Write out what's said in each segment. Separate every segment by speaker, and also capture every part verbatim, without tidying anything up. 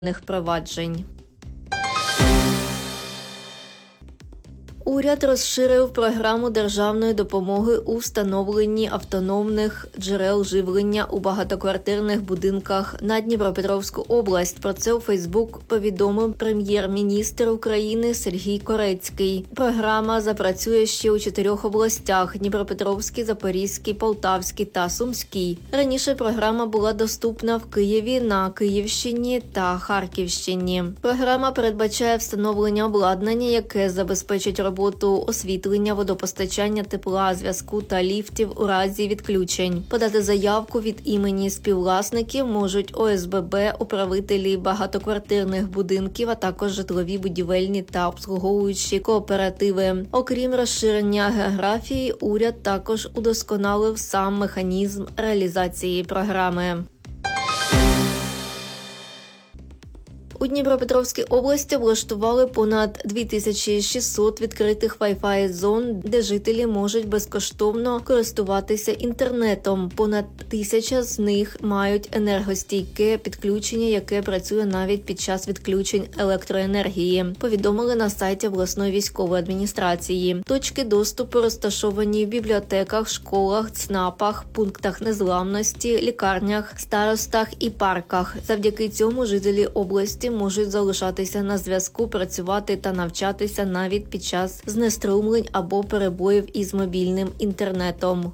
Speaker 1: проваджень. Уряд розширив програму державної допомоги у встановленні автономних джерел живлення у багатоквартирних будинках на Дніпропетровську область. Про це у Фейсбук повідомив прем'єр-міністр України Сергій Корецький. Програма запрацює ще у чотирьох областях – Дніпропетровській, Запорізькій, Полтавській та Сумській. Раніше програма була доступна в Києві, на Київщині та Харківщині. Програма передбачає встановлення обладнання, яке забезпечить роботу роботу освітлення, водопостачання, тепла, зв'язку та ліфтів у разі відключень. Подати заявку від імені співвласників можуть О С Б Б, управителі багатоквартирних будинків, а також житлові, будівельні та обслуговуючі кооперативи. Окрім розширення географії, уряд також удосконалив сам механізм реалізації програми. У Дніпропетровській області облаштували понад дві тисячі шістсот відкритих Wi-Fi зон, де жителі можуть безкоштовно користуватися інтернетом. Понад тисяча з них мають енергостійке підключення, яке працює навіть під час відключень електроенергії, повідомили на сайті обласної військової адміністрації. Точки доступу розташовані в бібліотеках, школах, ЦНАПах, пунктах незламності, лікарнях, старостах і парках. Завдяки цьому жителі області можуть залишатися на зв'язку, працювати та навчатися навіть під час знеструмлень або перебоїв із мобільним інтернетом.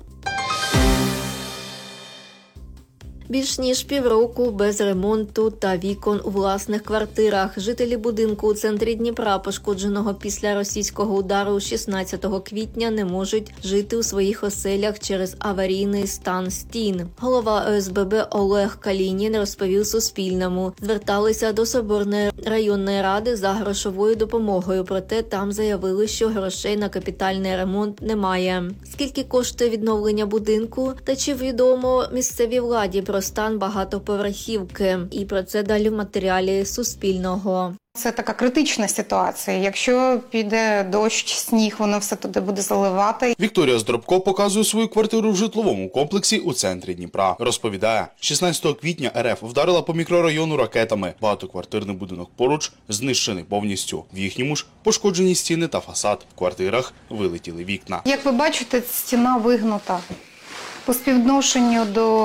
Speaker 1: Більш ніж півроку без ремонту та вікон у власних квартирах. Жителі будинку у центрі Дніпра, пошкодженого після російського удару шістнадцятого квітня, не можуть жити у своїх оселях через аварійний стан стін. Голова О С Б Б Олег Калінін розповів Суспільному. Зверталися до Соборної районної ради за грошовою допомогою, проте там заявили, що грошей на капітальний ремонт немає. Скільки коштує відновлення будинку та чи відомо місцевій владі про стан багатоповерхівки? І про це далі в матеріалі Суспільного.
Speaker 2: Це така критична ситуація. Якщо піде дощ, сніг, воно все туди буде заливати.
Speaker 3: Вікторія Здробко показує свою квартиру в житловому комплексі у центрі Дніпра. Розповідає, шістнадцятого квітня Р Ф вдарила по мікрорайону ракетами. Багатоквартирний будинок поруч знищений повністю. В їхньому ж пошкоджені стіни та фасад. В квартирах вилетіли вікна.
Speaker 2: Як ви бачите, стіна вигнута. По співвідношенню до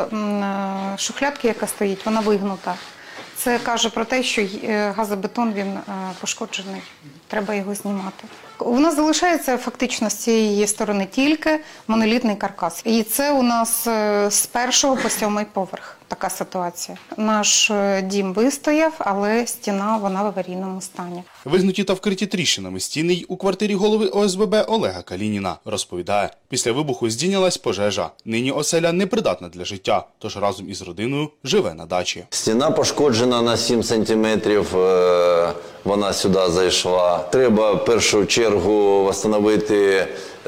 Speaker 2: шухлядки, яка стоїть, вона вигнута. Це каже про те, що газобетон він пошкоджений. Треба його знімати. У нас залишається фактично з цієї сторони тільки монолітний каркас. І це у нас з першого по сьомий поверх. Така ситуація. Наш дім вистояв, але стіна, вона в аварійному стані.
Speaker 3: Вигнуті та вкриті тріщинами стіни й у квартирі голови О С Б Б Олега Калініна. Розповідає, після вибуху здійнялась пожежа. Нині оселя непридатна для життя, тож разом із родиною живе на дачі.
Speaker 4: Стіна пошкоджена на сім сантиметрів, вона сюди зайшла. Треба в першу чергу встановити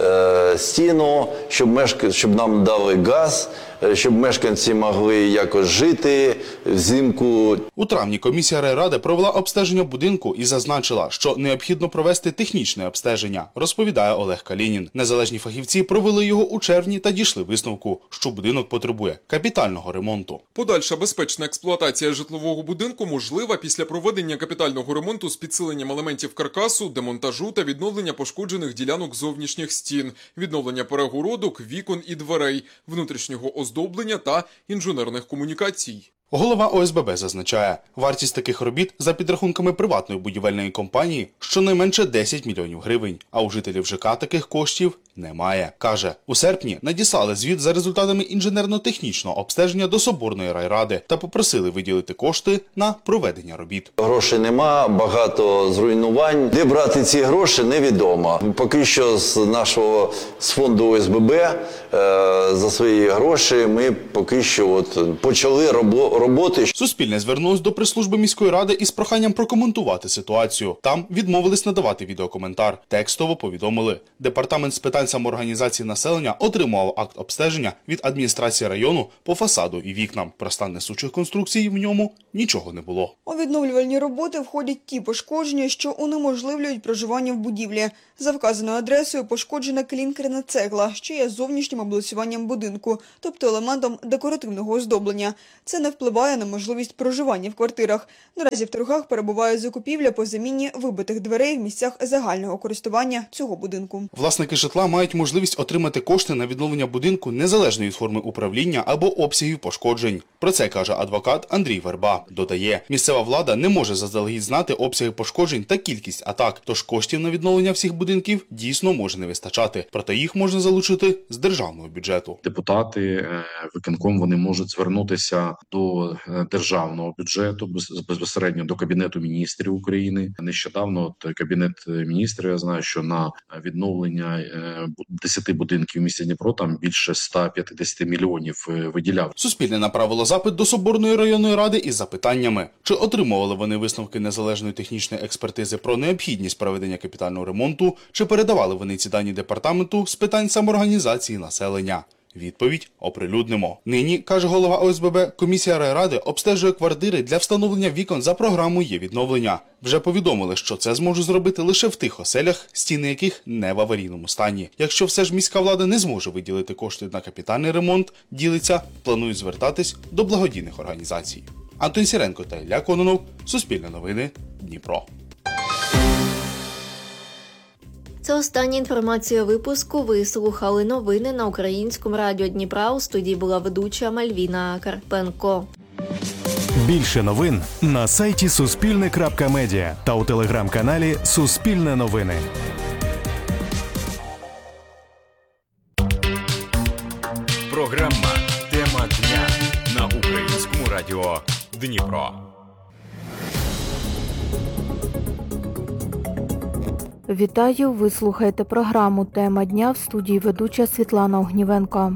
Speaker 4: стіну, щоб, мешк... щоб нам дали газ, щоб мешканці могли якось жити взимку.
Speaker 3: У травні комісія райради провела обстеження будинку і зазначила, що необхідно провести технічне обстеження, розповідає Олег Калінін. Незалежні фахівці провели його у червні та дійшли висновку, що будинок потребує капітального ремонту.
Speaker 5: Подальша безпечна експлуатація житлового будинку можлива після проведення капітального ремонту з підсиленням елементів каркасу, демонтажу та відновлення пошкоджених ділянок зовнішніх стін, відновлення перегородок, вікон і дверей, внутрішнього оздоблення та інженерних комунікацій.
Speaker 3: Голова О С Б Б зазначає, вартість таких робіт за підрахунками приватної будівельної компанії щонайменше десять мільйонів гривень, а у жителів Ж К таких коштів немає. Каже, у серпні надіслали звіт за результатами інженерно-технічного обстеження до Соборної райради та попросили виділити кошти на проведення робіт.
Speaker 4: Грошей нема, багато зруйнувань. Де брати ці гроші, невідомо. Поки що з нашого з фонду О С Б Б е, за свої гроші ми поки що от почали робо, роботи.
Speaker 3: Суспільне звернулось до прес-служби міської ради із проханням прокоментувати ситуацію. Там відмовились надавати відеокоментар. Текстово повідомили. Департамент з питань самоорганізації населення отримував акт обстеження від адміністрації району по фасаду і вікнам. Про стан несучих конструкцій в ньому нічого не було.
Speaker 6: У відновлювальні роботи входять ті пошкодження, що унеможливлюють проживання в будівлі. За вказаною адресою пошкоджена клінкерна цегла, що є зовнішнім облицюванням будинку, тобто елементом декоративного оздоблення. Це не впливає впливає на можливість проживання в квартирах. Наразі в торгах перебуває закупівля по заміні вибитих дверей в місцях загального користування цього будинку.
Speaker 3: Власники житла мають можливість отримати кошти на відновлення будинку незалежно від форми управління або обсягів пошкоджень. Про це каже адвокат Андрій Верба. Додає, місцева влада не може заздалегідь знати обсяги пошкоджень та кількість атак, тож коштів на відновлення всіх будинків дійсно може не вистачати. Проте їх можна залучити з державного бюджету.
Speaker 7: Депутати, виконком, вони можуть звернутися до державного бюджету, безпосередньо до Кабінету міністрів України. Нещодавно от Кабінет міністрів, я знаю, що на відновлення десяти будинків в місті Дніпро там більше ста п'ятдесят мільйонів виділяв.
Speaker 3: Суспільне направило запит до Соборної районної ради із запитаннями, чи отримували вони висновки незалежної технічної експертизи про необхідність проведення капітального ремонту, чи передавали вони ці дані департаменту з питань самоорганізації населення. Відповідь оприлюднимо. Нині, каже голова О С Б Б, комісія райради обстежує квартири для встановлення вікон за програмою «Є відновлення». Вже повідомили, що це зможуть зробити лише в тих оселях, стіни яких не в аварійному стані. Якщо все ж міська влада не зможе виділити кошти на капітальний ремонт, ділиться, планують звертатись до благодійних організацій. Антон Сіренко та Ілля Кононов, Суспільне новини, Дніпро.
Speaker 1: Це остання інформація випуску. Ви слухали новини на Українському радіо Дніпра. У студії була ведуча Мальвіна Карпенко.
Speaker 8: Більше новин на сайті суспільне крапка медіа та у телеграм-каналі Суспільне новини.
Speaker 9: Програма «Тема дня» на Українському радіо Дніпро.
Speaker 10: Вітаю! Ви слухаєте програму «Тема дня», в студії ведуча Світлана Огнівенко.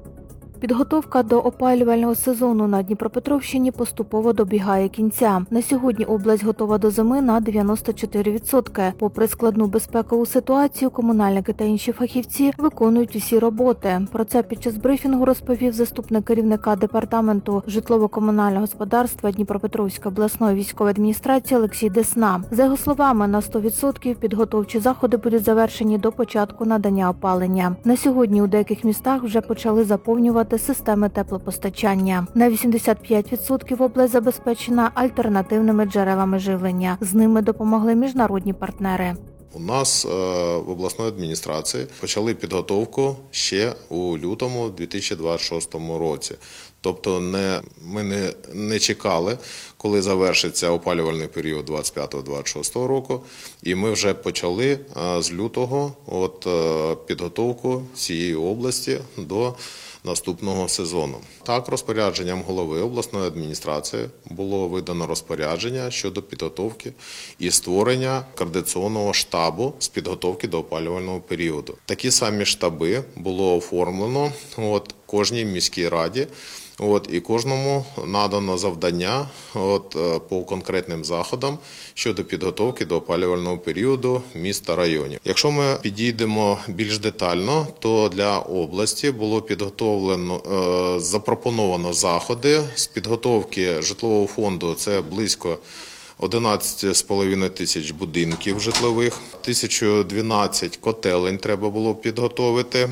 Speaker 10: Підготовка до опалювального сезону на Дніпропетровщині поступово добігає кінця. На сьогодні область готова до зими на дев'яносто чотири відсотки. Попри складну безпекову ситуацію, комунальники та інші фахівці виконують усі роботи. Про це під час брифінгу розповів заступник керівника департаменту житлово-комунального господарства Дніпропетровської обласної військової адміністрації Олексій Десна. За його словами, на сто відсотків підготовчі заходи будуть завершені до початку надання опалення. На сьогодні у деяких містах вже почали заповнювати системи теплопостачання. На вісімдесят п'ять відсотків область забезпечена альтернативними джерелами живлення. З ними допомогли міжнародні партнери.
Speaker 11: У нас в обласної адміністрації почали підготовку ще у лютому дві тисячі двадцять шостому році. Тобто не, ми не, не чекали, коли завершиться опалювальний період двадцять п'ятого двадцять шостого року, і ми вже почали з лютого от, підготовку цієї області до наступного сезону. Так, розпорядженням голови обласної адміністрації було видано розпорядження щодо підготовки і створення координаційного штабу з підготовки до опалювального періоду. Такі самі штаби було оформлено от, кожній міській раді. От, і кожному надано завдання от, по конкретним заходам щодо підготовки до опалювального періоду міст та районів. Якщо ми підійдемо більш детально, то для області було підготовлено, е, запропоновано заходи з підготовки житлового фонду, це близько одинадцять з половиною тисяч будинків житлових, тисяча дванадцять котелень треба було підготовити,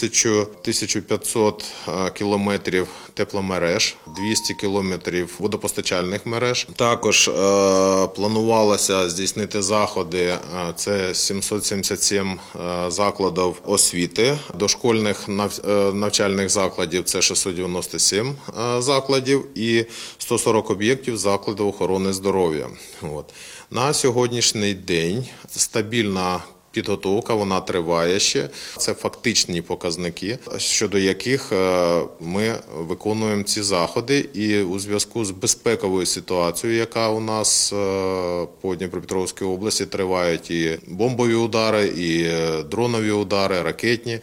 Speaker 11: тисяча п'ятсот кілометрів тепломереж, двісті кілометрів водопостачальних мереж. Також е, планувалося здійснити заходи, це сімсот сімдесят сім закладів освіти, дошкольних навчальних закладів це шістсот дев'яносто сім закладів і сто сорок об'єктів закладів охорони здоров'я. От. На сьогоднішній день стабільна підготовка, вона триває ще. Це фактичні показники, щодо яких ми виконуємо ці заходи. І у зв'язку з безпековою ситуацією, яка у нас по Дніпропетровській області, тривають і бомбові удари, і дронові удари, ракетні.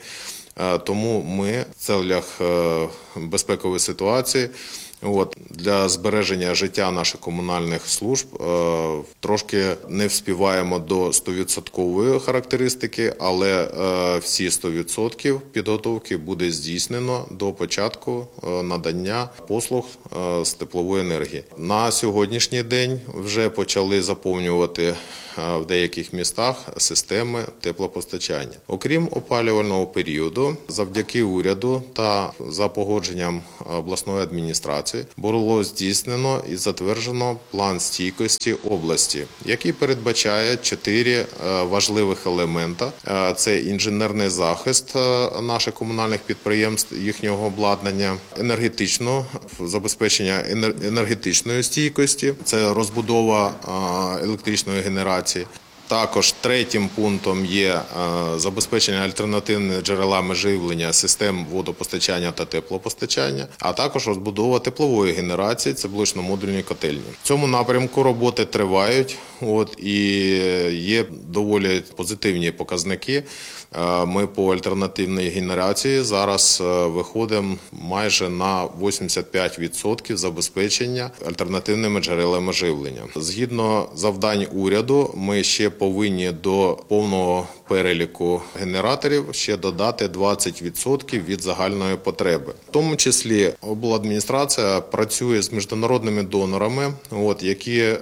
Speaker 11: Тому ми в цілях безпекової ситуації От, для збереження життя наших комунальних служб е, трошки не вспіваємо до сто відсотків характеристики, але е, всі сто відсотків підготовки буде здійснено до початку е, надання послуг е, з теплової енергії. На сьогоднішній день вже почали заповнювати в деяких містах системи теплопостачання. Окрім опалювального періоду, завдяки уряду та за погодженням обласної адміністрації було здійснено і затверджено план стійкості області, який передбачає чотири важливих елемента. Це інженерний захист наших комунальних підприємств, їхнього обладнання, енергетичного забезпечення енергетичної стійкості, це розбудова електричної генерації. Також третім пунктом є забезпечення альтернативними джерелами живлення систем водопостачання та теплопостачання, а також розбудова теплової генерації, це блочно-модульні котельні. В цьому напрямку роботи тривають, от, і є доволі позитивні показники. Ми по альтернативній генерації зараз виходимо майже на вісімдесят п'ять відсотків забезпечення альтернативними джерелами живлення. Згідно завдань уряду, ми ще повинні до повного переліку генераторів ще додати двадцять відсотків від загальної потреби. В тому числі обладміністрація працює з міжнародними донорами, от, які е,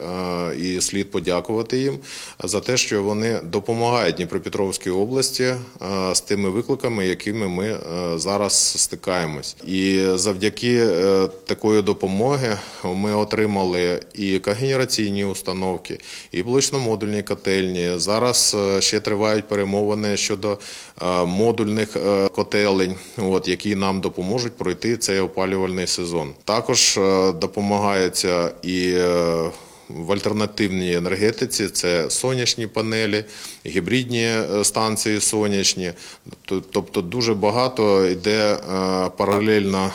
Speaker 11: і слід подякувати їм за те, що вони допомагають Дніпропетровській області е, з тими викликами, якими ми е, зараз стикаємось. І завдяки е, такої допомоги ми отримали і когенераційні установки, і блочно-модульні котельні. Зараз е, ще тривають перемовини щодо е, модульних е, котелень, от, які нам допоможуть пройти цей опалювальний сезон. Також е, допомагається і е, в альтернативній енергетиці, це сонячні панелі, гібридні станції сонячні. Тобто дуже багато йде паралельно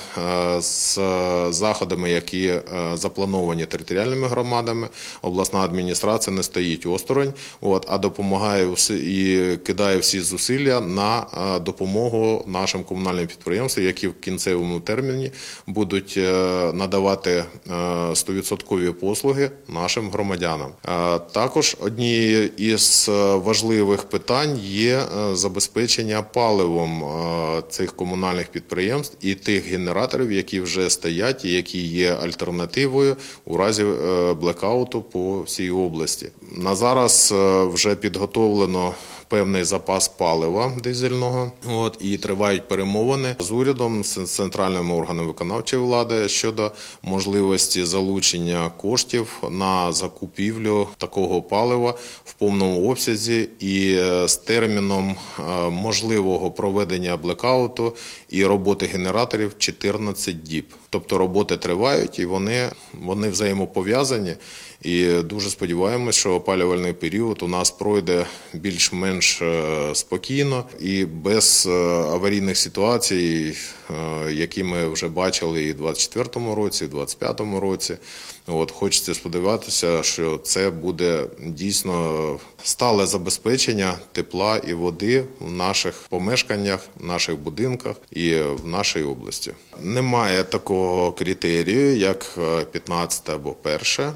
Speaker 11: з заходами, які заплановані територіальними громадами. Обласна адміністрація не стоїть осторонь, от, а допомагає і кидає всі зусилля на допомогу нашим комунальним підприємствам, які в кінцевому терміні будуть надавати сто відсотків послуги нашим громадянам. Також однією із важливих питань є забезпечення паливом цих комунальних підприємств і тих генераторів, які вже стоять і які є альтернативою у разі блекауту по всій області. На зараз вже підготовлено певний запас палива дизельного, от, і тривають перемовини з урядом, з центральними органами виконавчої влади щодо можливості залучення коштів на закупівлю такого палива в повному обсязі і з терміном можливого проведення блекауту і роботи генераторів чотирнадцять діб. Тобто роботи тривають і вони, вони взаємопов'язані. І дуже сподіваємось, що опалювальний період у нас пройде більш-менш спокійно і без аварійних ситуацій, які ми вже бачили і в двадцять четвертому році, і в двадцять п'ятому році. От, хочеться сподіватися, що це буде дійсно стале забезпечення тепла і води в наших помешканнях, в наших будинках і в нашій області. Немає такого критерію, як п'ятнадцяте або перше.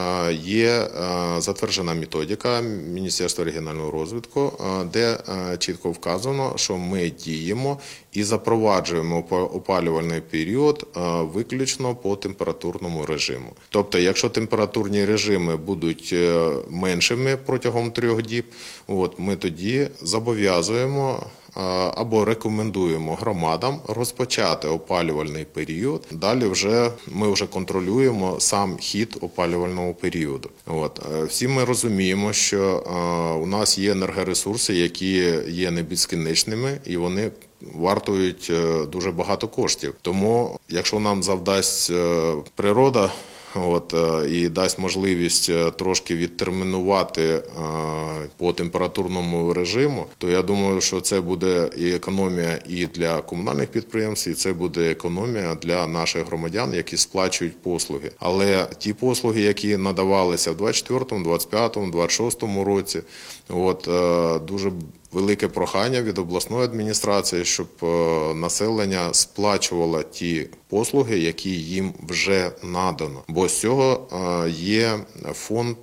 Speaker 11: Є затверджена методика Міністерства регіонального розвитку, де чітко вказано, що ми діємо і запроваджуємо опалювальний період виключно по температурному режиму. Тобто, якщо температурні режими будуть меншими протягом трьох діб, от, ми тоді зобов'язуємо або рекомендуємо громадам розпочати опалювальний період. Далі вже ми вже контролюємо сам хід опалювального періоду. От. Всі ми розуміємо, що у нас є енергоресурси, які є не безкінечними, і вони вартують дуже багато коштів. Тому, якщо нам завдасть природа, От, і дасть можливість трошки відтермінувати по температурному режиму, то я думаю, що це буде і економія і для комунальних підприємств, і це буде економія для наших громадян, які сплачують послуги. Але ті послуги, які надавалися в двадцять четвертому, двадцять п'ятому, двадцять шостому році, от, дуже велике прохання від обласної адміністрації, щоб населення сплачувало ті послуги, які їм вже надано. Бо з цього є фонд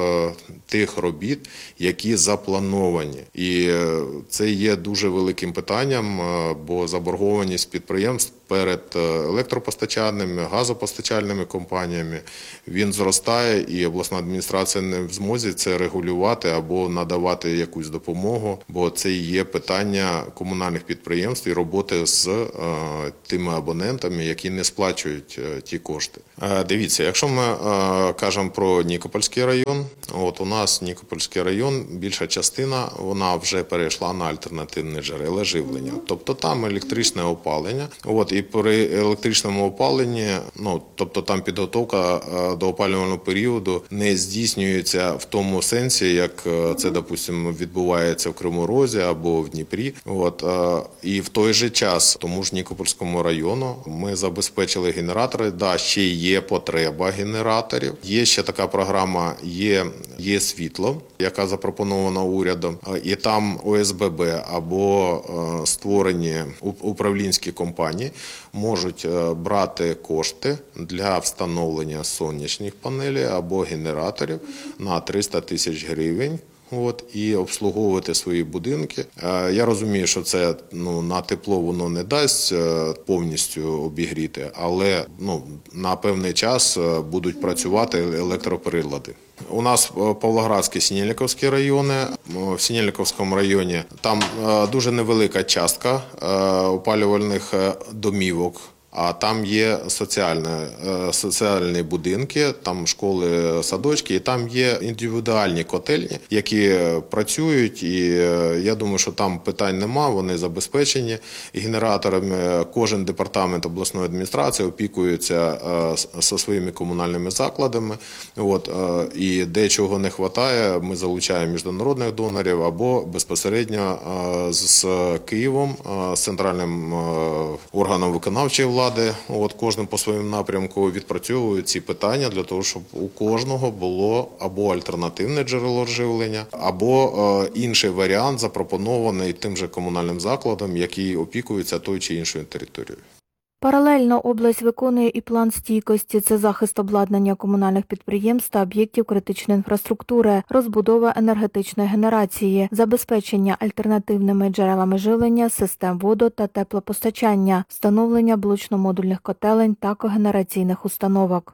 Speaker 11: тих робіт, які заплановані. І це є дуже великим питанням, бо заборгованість підприємств перед електропостачальними, газопостачальними компаніями, він зростає, і обласна адміністрація не в змозі це регулювати або надавати якусь допомогу, бо це і є питання комунальних підприємств і роботи з е, тими абонентами, які не сплачують е, ті кошти. Е, дивіться, якщо ми е, кажемо про Нікопольський район, от у нас Нікопольський район, більша частина, вона вже перейшла на альтернативні джерела живлення. Тобто там електричне опалення, от, і при електричному опаленні, ну, тобто там підготовка до опалювального періоду не здійснюється в тому сенсі, як це, допустимо, відбувається в Кривому Розі або в Дніпрі. От, і в той же час, тому ж Нікопольському району, ми забезпечили генератори. Да, ще є потреба генераторів. Є ще така програма «Є, є світло», яка запропонована урядом. І там О С Б Б або створені управлінські компанії можуть брати кошти для встановлення сонячних панелей або генераторів на триста тисяч гривень. От, і обслуговувати свої будинки. Я розумію, що це ну, на тепло воно не дасть повністю обігріти, але ну, на певний час будуть працювати електроприлади. У нас Павлоградський, Синельниковський райони. В Синельниковському районі там дуже невелика частка опалювальних домівок. А там є соціальні, соціальні будинки, там школи, садочки, і там є індивідуальні котельні, які працюють, і я думаю, що там питань нема, вони забезпечені генераторами. Кожен департамент обласної адміністрації опікується зі своїми комунальними закладами. От, і де чого не вистачає, ми залучаємо міжнародних донорів або безпосередньо з Києвом, з центральним органом виконавчої влади. От, кожним по своєму напрямку відпрацьовують ці питання для того, щоб у кожного було або альтернативне джерело живлення, або е, інший варіант запропонований тим же комунальним закладом, який опікується тою чи іншою територією.
Speaker 10: Паралельно область виконує і план стійкості – це захист обладнання комунальних підприємств та об'єктів критичної інфраструктури, розбудова енергетичної генерації, забезпечення альтернативними джерелами живлення, систем водо- та теплопостачання, встановлення блочно-модульних котелень та когенераційних установок.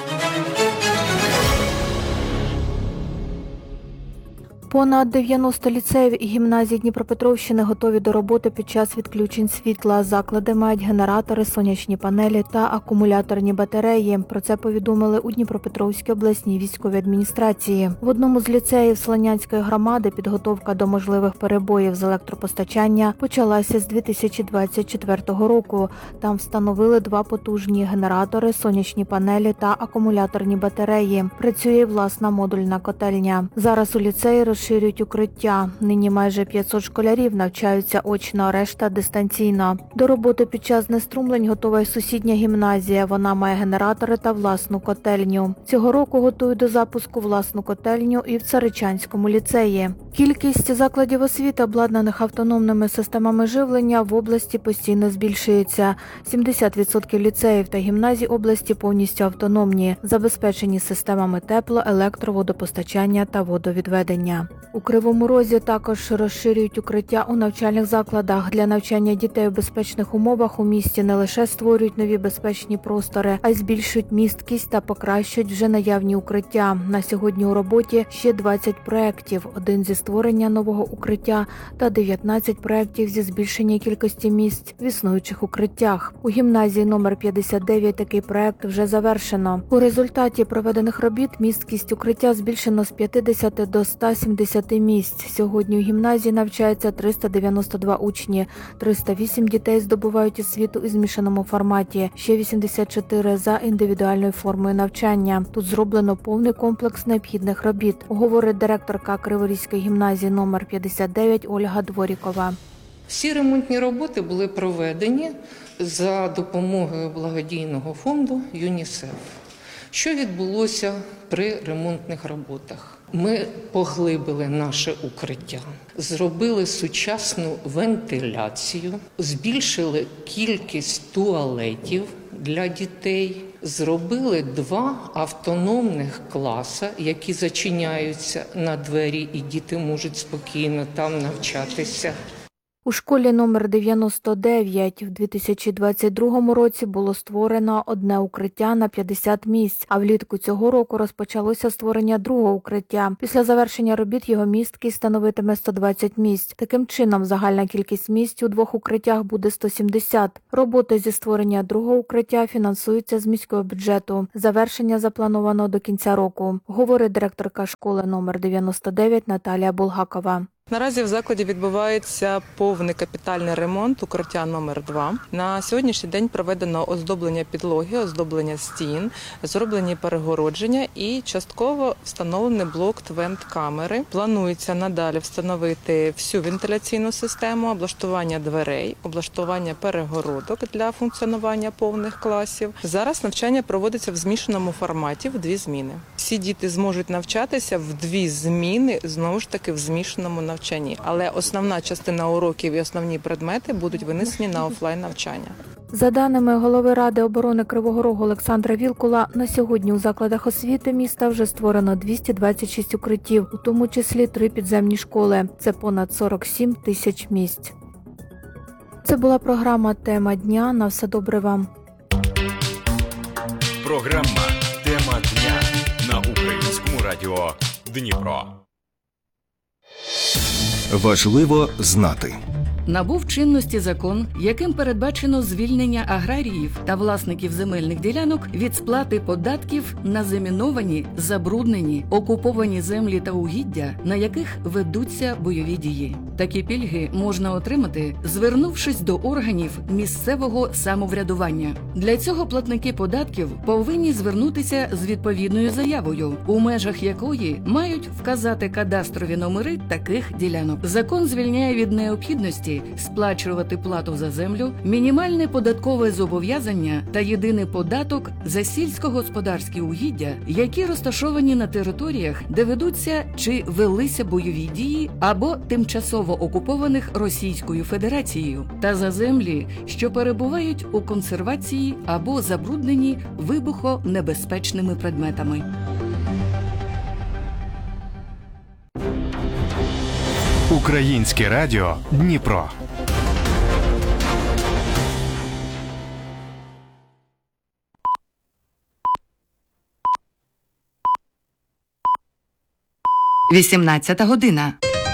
Speaker 10: Понад дев'яносто ліцеїв і гімназій Дніпропетровщини готові до роботи під час відключень світла. Заклади мають генератори, сонячні панелі та акумуляторні батареї. Про це повідомили у Дніпропетровській обласній військовій адміністрації. В одному з ліцеїв Слонянської громади підготовка до можливих перебоїв з електропостачання почалася з дві тисячі двадцять четвертого року. Там встановили два потужні генератори, сонячні панелі та акумуляторні батареї. Працює власна модульна котельня. Зараз у ліцеї розширюють укриття. Нині майже п'ятсот школярів навчаються очно, решта дистанційно. До роботи під час знеструмлень готова й сусідня гімназія. Вона має генератори та власну котельню. Цього року готують до запуску власну котельню і в Царичанському ліцеї. Кількість закладів освіти, обладнаних автономними системами живлення, в області постійно збільшується. сімдесят відсотків ліцеїв та гімназій області повністю автономні, забезпечені системами тепло, електро, водопостачання та водовідведення. У Кривому Розі також розширюють укриття у навчальних закладах. Для навчання дітей у безпечних умовах у місті не лише створюють нові безпечні простори, а й збільшують місткість та покращують вже наявні укриття. На сьогодні у роботі ще двадцять проєктів, один зі створення нового укриття та дев'ятнадцять проєктів зі збільшення кількості місць в існуючих укриттях. У гімназії номер п'ятдесят дев'ять такий проєкт вже завершено. У результаті проведених робіт місткість укриття збільшено з п'ятдесят до ста сімдесяти місць. Сьогодні у гімназії навчаються триста дев'яносто два учні, триста вісім дітей здобувають освіту у змішаному форматі, ще вісімдесят чотири за індивідуальною формою навчання. Тут зроблено повний комплекс необхідних робіт, говорить директорка Криворізької гімназії номер п'ятдесят дев'ять Ольга Дворікова.
Speaker 12: Всі ремонтні роботи були проведені за допомогою благодійного фонду ЮНІСЕФ. Що відбулося при ремонтних роботах? Ми поглибили наше укриття, зробили сучасну вентиляцію, збільшили кількість туалетів для дітей, зробили два автономних класи, які зачиняються на двері, і діти можуть спокійно там навчатися.
Speaker 10: У школі номер дев'яносто дев'ять в дві тисячі двадцять другому році було створено одне укриття на п'ятдесят місць, а влітку цього року розпочалося створення другого укриття. Після завершення робіт його місткість становитиме сто двадцять місць. Таким чином, загальна кількість місць у двох укриттях буде сто сімдесят. Роботи зі створення другого укриття фінансуються з міського бюджету. Завершення заплановано до кінця року, говорить директорка школи номер дев'яносто дев'ять Наталія Булгакова.
Speaker 13: Наразі в закладі відбувається повний капітальний ремонт укриття номер два. На сьогоднішній день проведено оздоблення підлоги, оздоблення стін, зроблені перегородження і частково встановлений блок твент-камери. Планується надалі встановити всю вентиляційну систему, облаштування дверей, облаштування перегородок для функціонування повних класів. Зараз навчання проводиться в змішаному форматі в дві зміни. Всі діти зможуть навчатися в дві зміни, знову ж таки в змішаному навчанні. Але основна частина уроків і основні предмети будуть винесені на офлайн навчання.
Speaker 10: За даними голови Ради оборони Кривого Рогу Олександра Вілкула, на сьогодні у закладах освіти міста вже створено двісті двадцять шість укриттів, у тому числі три підземні школи. Це понад сорок сім тисяч місць. Це була програма «Тема дня». На все добре вам.
Speaker 9: Програма «Тема дня» на Українському радіо Дніпро.
Speaker 14: Важливо знати.
Speaker 15: Набув чинності закон, яким передбачено звільнення аграріїв та власників земельних ділянок від сплати податків на заміновані, забруднені, окуповані землі та угіддя, на яких ведуться бойові дії. Такі пільги можна отримати, звернувшись до органів місцевого самоврядування. Для цього платники податків повинні звернутися з відповідною заявою, у межах якої мають вказати кадастрові номери таких ділянок. Закон звільняє від необхідності сплачувати плату за землю, мінімальне податкове зобов'язання та єдиний податок за сільськогосподарські угіддя, які розташовані на територіях, де ведуться чи велися бойові дії або тимчасово окупованих Російською Федерацією, та за землі, що перебувають у консервації або забруднені вибухонебезпечними предметами.
Speaker 8: Українське радіо Дніпро.
Speaker 16: вісімнадцята година.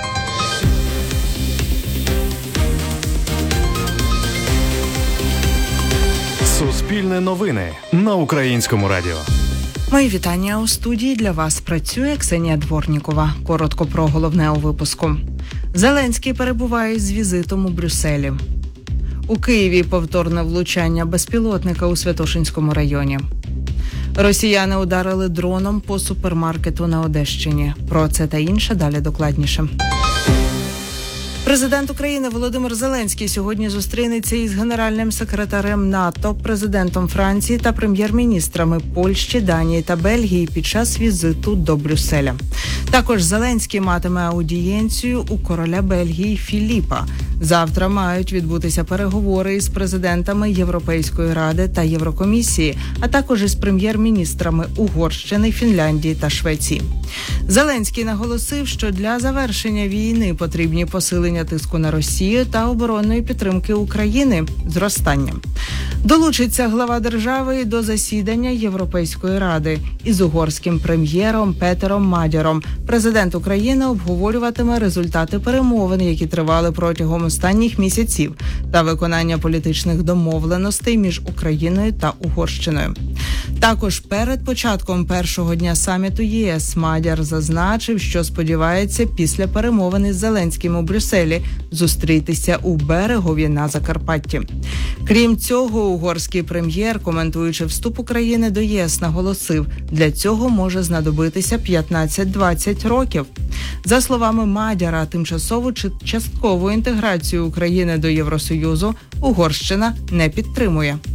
Speaker 8: Суспільне новини на Українському радіо.
Speaker 17: Мої вітання. У студії для вас працює Ксенія Дворнікова. Коротко про головне у випуску. Зеленський перебуває з візитом у Брюсселі. У Києві повторне влучання безпілотника у Святошинському районі. Росіяни ударили дроном по супермаркету на Одещині. Про це та інше далі докладніше. Президент України Володимир Зеленський сьогодні зустрінеться із генеральним секретарем НАТО, президентом Франції та прем'єр-міністрами Польщі, Данії та Бельгії під час візиту до Брюсселя. Також Зеленський матиме аудієнцію у короля Бельгії Філіпа. Завтра мають відбутися переговори із президентами Європейської ради та Єврокомісії, а також із прем'єр-міністрами Угорщини, Фінляндії та Швеції. Зеленський наголосив, що для завершення війни потрібні посилення тиску на Росію та оборонної підтримки України зростанням. Долучиться глава держави до засідання Європейської ради із угорським прем'єром Петером Мадяром. Президент України обговорюватиме результати перемовин, які тривали протягом останніх місяців, та виконання політичних домовленостей між Україною та Угорщиною. Також перед початком першого дня саміту ЄС Мадяр зазначив, що сподівається після перемовин із Зеленським у Брюсселі зустрітися у Берегові на Закарпатті. Крім цього, угорський прем'єр, коментуючи вступ України до ЄС, наголосив, для цього може знадобитися п'ятнадцять-двадцять років. За словами Мадяра, тимчасову чи часткову інтеграцію України до Євросоюзу Угорщина не підтримує.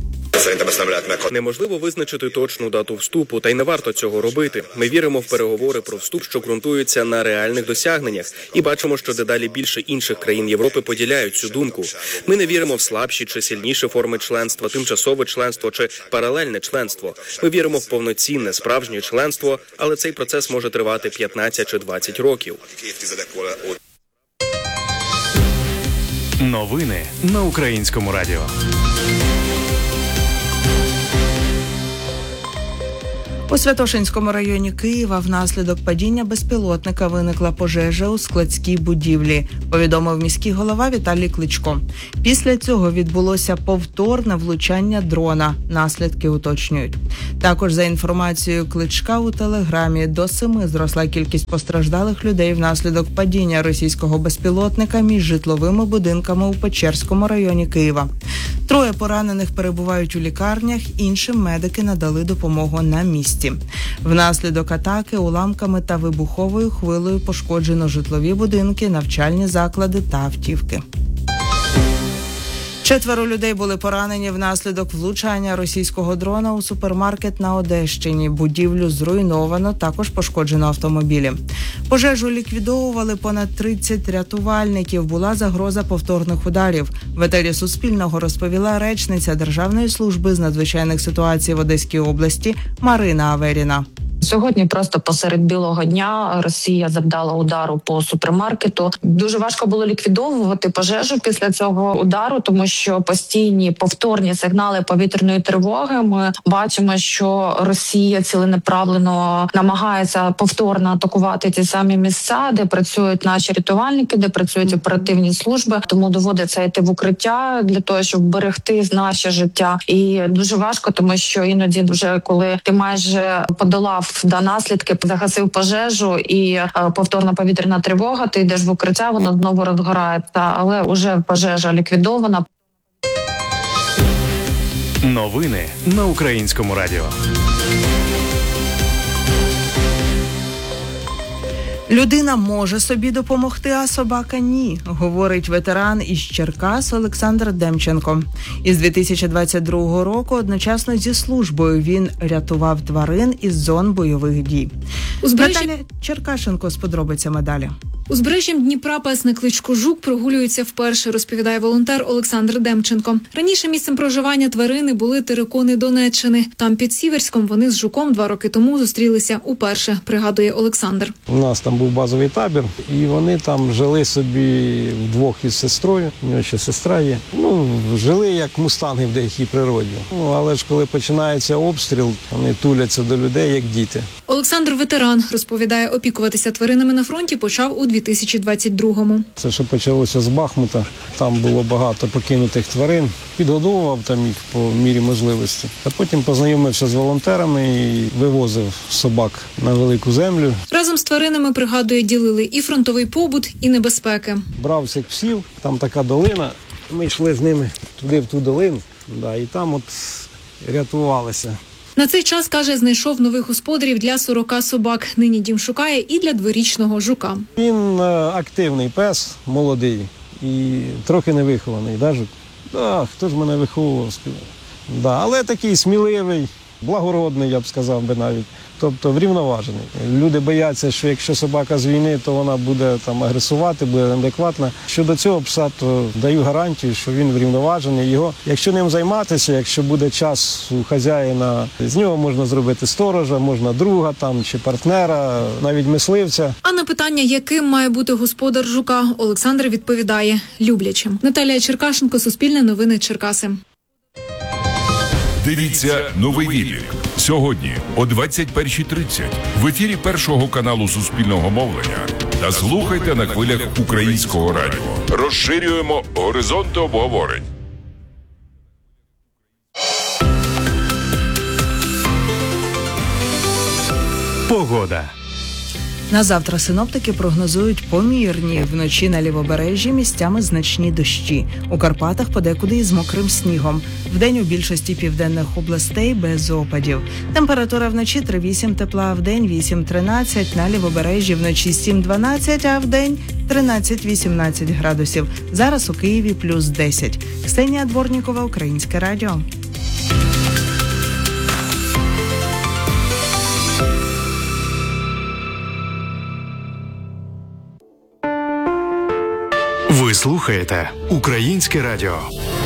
Speaker 18: Неможливо визначити точну дату вступу, та й не варто цього робити. Ми віримо в переговори про вступ, що ґрунтуються на реальних досягненнях, і бачимо, що дедалі більше інших країн Європи поділяють цю думку. Ми не віримо в слабші чи сильніші форми членства, тимчасове членство чи паралельне членство. Ми віримо в повноцінне, справжнє членство, але цей процес може тривати п'ятнадцять чи двадцять років.
Speaker 8: Новини на Українському радіо.
Speaker 17: У Святошинському районі Києва внаслідок падіння безпілотника виникла пожежа у складській будівлі, повідомив міський голова Віталій Кличко. Після цього відбулося повторне влучання дрона. Наслідки уточнюють. Також, за інформацією Кличка у Телеграмі, до семи зросла кількість постраждалих людей внаслідок падіння російського безпілотника між житловими будинками у Печерському районі Києва. Троє поранених перебувають у лікарнях, іншим медики надали допомогу на місці. Внаслідок атаки уламками та вибуховою хвилею пошкоджено житлові будинки, навчальні заклади та автівки. Четверо людей були поранені внаслідок влучання російського дрона у супермаркет на Одещині. Будівлю зруйновано, також пошкоджено автомобілі. Пожежу ліквідовували понад тридцять рятувальників. Була загроза повторних ударів. В етері Суспільного розповіла речниця Державної служби з надзвичайних ситуацій в Одеській області Марина Аверіна.
Speaker 19: Сьогодні просто посеред білого дня Росія завдала удару по супермаркету. Дуже важко було ліквідовувати пожежу після цього удару, тому що постійні повторні сигнали повітряної тривоги. Ми бачимо, що Росія ціленаправлено намагається повторно атакувати ті самі місця, де працюють наші рятувальники, де працюють оперативні служби. Тому доводиться йти в укриття для того, щоб берегти наше життя. І дуже важко, тому що іноді, вже коли ти майже подолав до наслідки, загасив пожежу і е, повторна повітряна тривога, ти йдеш в укриття, воно знову розгорається, але вже пожежа ліквідована.
Speaker 8: Новини на Українському радіо.
Speaker 17: Людина може собі допомогти, а собака – ні, говорить ветеран із Черкас Олександр Демченко. Із дві тисячі двадцять другого року одночасно зі службою він рятував тварин із зон бойових дій.
Speaker 20: Узбережжя...
Speaker 17: Наталя Черкашенко з подробицями далі.
Speaker 20: Узбережжям Дніпра пес на кличку Жук прогулюється вперше, розповідає волонтер Олександр Демченко. Раніше місцем проживання тварини були терикони Донеччини. Там під Сіверськом вони з Жуком два роки тому зустрілися уперше, пригадує Олександр.
Speaker 21: У нас там був базовий табір, і вони там жили собі вдвох із сестрою, у нього ще сестра є. Ну, жили як мустанги в деякій природі. Ну, але ж коли починається обстріл, вони туляться до людей, як діти.
Speaker 20: Олександр ветеран, розповідає, опікуватися тваринами на фронті почав у дві тисячі двадцять другому.
Speaker 21: Це що почалося з Бахмута, там було багато покинутих тварин, підгодовував там їх по мірі можливості. А потім познайомився з волонтерами і вивозив собак на велику землю.
Speaker 20: Разом з тваринами, пригадує, ділили і фронтовий побут, і небезпеки.
Speaker 21: Брав всіх псів, там така долина, ми йшли з ними туди в ту долину, да, і там от рятувалися.
Speaker 20: На цей час, каже, знайшов нових господарів для сорока собак. Нині дім шукає і для дворічного Жука.
Speaker 21: Він активний пес, молодий і трохи невихований. Да, Жук? Да, хто ж мене виховував? Да, але такий сміливий, благородний, я б сказав би навіть. Тобто врівноважений. Люди бояться, що якщо собака з війни, то вона буде там агресувати, буде неадекватна. Щодо цього пса, то даю гарантію, що він врівноважений. Його, якщо ним займатися, якщо буде час у хазяїна, з нього можна зробити сторожа, можна друга там чи партнера, навіть мисливця.
Speaker 20: А на питання, яким має бути господар Жука, Олександр відповідає – люблячим. Наталія Черкашенко, Суспільне новини, Черкаси.
Speaker 22: Дивіться «Новий вітик» сьогодні о двадцять першій тридцять в ефірі Першого каналу Суспільного мовлення та слухайте на хвилях Українського радіо. Розширюємо горизонти обговорень.
Speaker 8: Погода.
Speaker 17: На завтра синоптики прогнозують помірні. Вночі на лівобережжі місцями значні дощі. У Карпатах подекуди із мокрим снігом. Вдень у більшості південних областей без опадів. Температура вночі три-вісім тепла, вдень вісім-тринадцять, на лівобережжі вночі сім-дванадцять, а вдень тринадцять-вісімнадцять градусів. Зараз у Києві плюс десять. Ксенія Дворнікова, Українське радіо.
Speaker 8: Ви слухаєте Українське радіо.